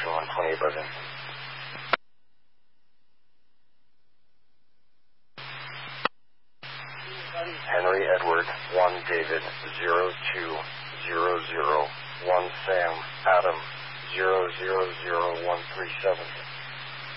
128 buzzing. Henry Edward 1 David 0200 1 Sam Adam 000137.